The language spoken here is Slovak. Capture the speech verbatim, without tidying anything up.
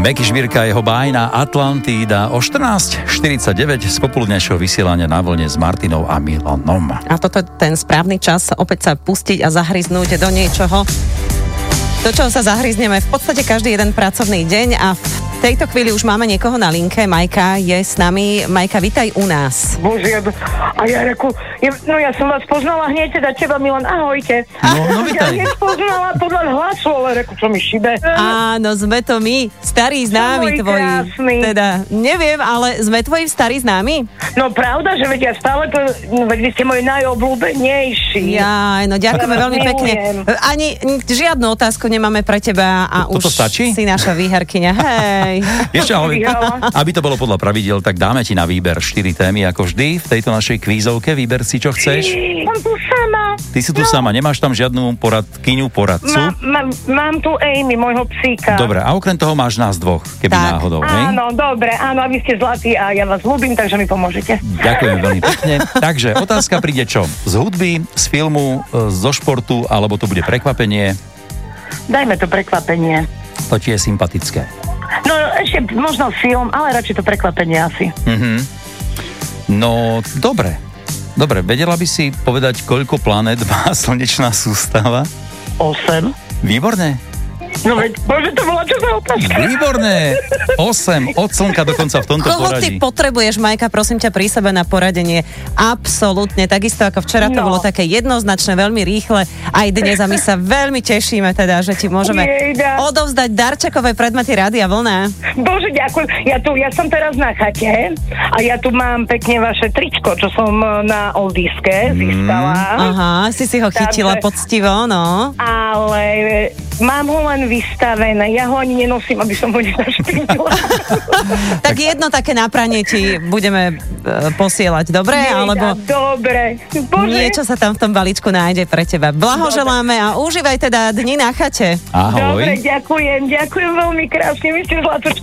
Meky Žbírka, jeho bájna Atlantída o štrnásť štyridsaťdeväť z popoludňajšieho vysielania na vlne s Martinou a Milanom. A toto je ten správny čas opäť sa pustiť a zahryznúť do niečoho, do čoho sa zahryzneme v podstate každý jeden pracovný deň a v tejto chvíli už máme niekoho na linke. Majka je s nami. Majka, vitaj u nás. Bože, a ja reku, ja, no ja som vás poznala hneď, teda teba, Milan, ahojte. No, no vitaj. Ja hneď poznala podľa hlasu, ale reku, čo mi šibe. Áno, sme to my, starí známi tvoji. Krásny. Teda, neviem, ale sme tvoji starí známi? No pravda, že veď ja stále, to, no, veď vy ste moji najobľúbenejší. Jaj, no ďakujeme veľmi pekne. Ani žiadnu otázku nemáme pre teba a Toto už stačí? si naša výherkyňa. Hej. Ešte, ale, aby to bolo podľa pravidiel, tak dáme ti na výber štyri témy, ako vždy v tejto našej kvízovke. Vyber si, čo chceš. Som tu sama. Ty si tu no. sama, nemáš tam žiadnu poradkyňu, poradcu? Má, má, mám tu Amy, môjho psíka. Dobre, a okrem toho máš nás dvoch, keby tak. náhodou, hej? Áno, dobre, áno, a vy ste zlatí a ja vás ľúbim, takže mi pomôžete. Ďakujem veľmi pekne. Takže otázka príde čo? Z hudby, z filmu, zo športu, alebo to bude prekvapenie? Dajme to prekvapenie. To ti je sympatické. No ešte možno film, ale radšej to prekvapenie asi. Mhm. No, dobre. Dobre, vedela by si povedať, koľko planét má slnečná sústava? Osem. Výborné. No veď, bože, to bola čo za otázka? Výborné. Osem od slnka dokonca v tomto Koho poradí. ty potrebuješ, Majka, prosím ťa, pri sebe na poradenie? Absolútne, takisto ako včera to No. bolo také jednoznačné, veľmi rýchle. Aj dnes a my sa veľmi tešíme teda, že ti môžeme Jejda. odovzdať darčekové predmety Rádia Vlna. Bože, ďakujem. Ja tu, ja som teraz na chate a ja tu mám pekne vaše tričko, čo som na oldiske získala. Aha, si si ho chytila Takže- poctivo, no. Ale mám ho len vystavené. Ja ho ani nenosím, aby som ho nezašpinila. Tak jedno také napranie ti budeme e, posielať, dobre? Alebo Dobre. Bože. niečo sa tam v tom balíčku nájde pre teba. Blahoželáme a užívaj teda dni na chate. Ahoj. Dobre, ďakujem. Ďakujem veľmi krásne. Vy ste zlatočky.